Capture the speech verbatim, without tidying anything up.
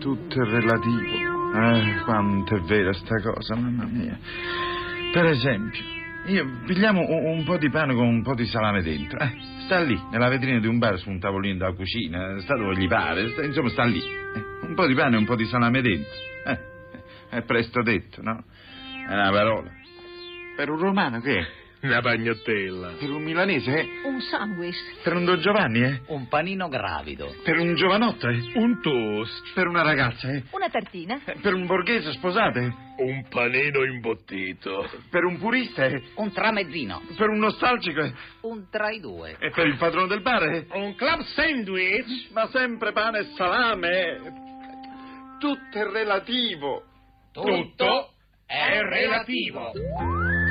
tutto è relativo. Eh, quanto è vera sta cosa, mamma mia. Per esempio, io pigliamo un, un po' di pane con un po' di salame dentro. Eh, sta lì, nella vetrina di un bar su un tavolino della cucina. Sta dove gli pare, sta, insomma sta lì. Eh, un po' di pane e un po' di salame dentro. Eh, è presto detto, no? È una parola. Per un romano che è? Una pagnottella. Per un milanese, eh? Un sandwich. Per un Don Giovanni, eh? Un panino gravido. Per un giovanotto, eh? Un toast. Per una ragazza, eh? Una tartina. Eh, Per un borghese sposato, eh? Un panino imbottito. Per un purista, eh? Un tramezzino. Per un nostalgico, eh? Un tra i due. E per il padrone del bar, eh? Un club sandwich. Ma sempre pane e salame, eh? Tutto è relativo. Tutto è relativo.